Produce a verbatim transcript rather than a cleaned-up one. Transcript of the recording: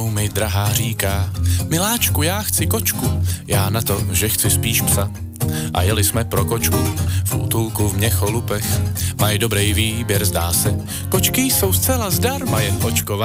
mi drahá říká, miláčku, já chci kočku, já na to, že chci spíš psa. A jeli jsme pro kočku v útulku v Měcholupech. Mají dobrý výběr, zdá se. Kočky jsou zcela zdarma, jen očková.